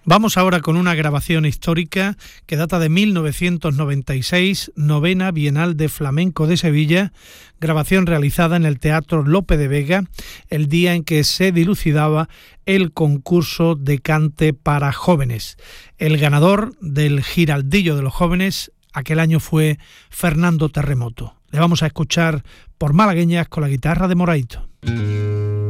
Vamos ahora con una grabación histórica que data de 1996, novena Bienal de Flamenco de Sevilla, grabación realizada en el Teatro Lope de Vega, el día en que se dilucidaba el concurso de cante para jóvenes. El ganador del Giraldillo de los Jóvenes aquel año fue Fernando Terremoto. Le vamos a escuchar por Malagueñas con la guitarra de Moraito.